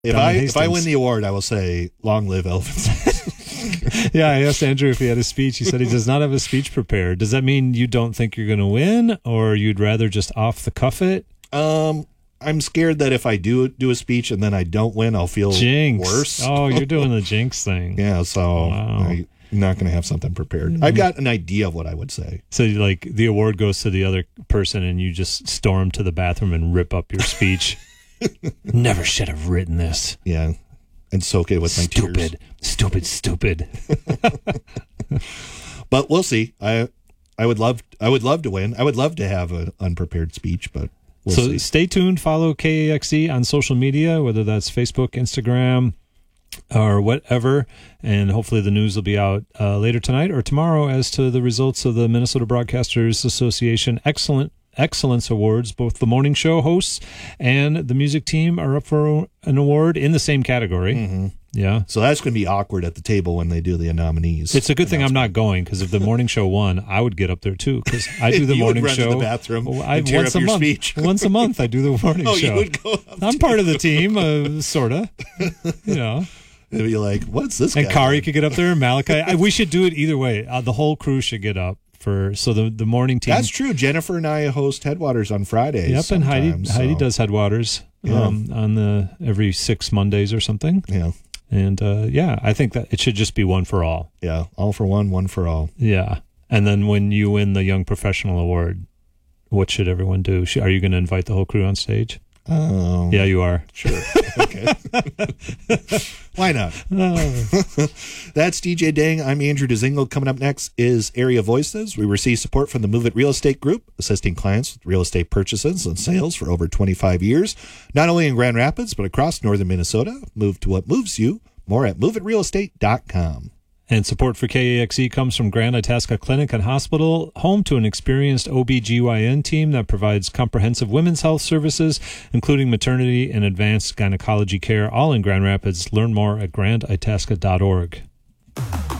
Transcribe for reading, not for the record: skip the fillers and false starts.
If I win the award, I will say, long live Elvis. Yeah, I asked Andrew if he had a speech. He said he does not have a speech prepared. Does that mean you don't think you're going to win, or you'd rather just off the cuff it? I'm scared that if I do a speech and then I don't win, I'll feel worse. Oh, you're doing the jinx thing. Yeah, so I'm not going to have something prepared. I've got an idea of what I would say. So, like, the award goes to the other person, and you just storm to the bathroom and rip up your speech. Never should have written this. Yeah, and soak it with my tears. Stupid. But we'll see. I would love to win. I would love to have an unprepared speech, but we'll see. Stay tuned. Follow KAXE on social media, whether that's Facebook, Instagram, or whatever, and hopefully the news will be out later tonight or tomorrow as to the results of the Minnesota Broadcasters Association Excellence Awards. Both the morning show hosts and the music team are up for an award in the same category. Mm-hmm. Yeah. So that's going to be awkward at the table when they do the nominees. It's a good thing I'm not going, because if the morning show won, I would get up there too, because I do the morning show. To the bathroom once a month. Speech. Once a month, I do the morning show. You would go up I'm part of the team, sort of. You know. It'd be like, what's this guy? And Kari could get up there, and Malachi. We should do it either way. The whole crew should get up. So the morning team. That's true. Jennifer and I host Headwaters on Fridays. Yep, and Heidi does Headwaters on every 6 Mondays or something. Yeah. And I think that it should just be one for all. Yeah, all for one for all. Yeah. And then when you win the Young Professional Award, what should everyone do? Are you going to invite the whole crew on stage? Yeah, you are. Sure. Okay. Why not? That's DJ Dang. I'm Andrew DeZingle. Coming up next is Area Voices. We receive support from the Move It Real Estate Group, assisting clients with real estate purchases and sales for over 25 years, not only in Grand Rapids, but across northern Minnesota. Move to what moves you. More at moveitrealestate.com. And support for KAXE comes from Grand Itasca Clinic and Hospital, home to an experienced OBGYN team that provides comprehensive women's health services, including maternity and advanced gynecology care, all in Grand Rapids. Learn more at granditasca.org.